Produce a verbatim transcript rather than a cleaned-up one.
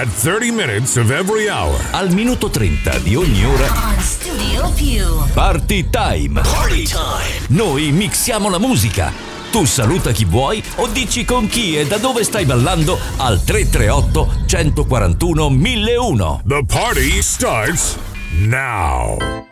At thirty minutes of every hour. Al minuto trenta di ogni ora. On Studio Più. Party time. Party time. Noi mixiamo la musica. Tu saluta chi vuoi o dici con chi e da dove stai ballando al tre tre otto, uno quattro uno, mille uno. The party starts now.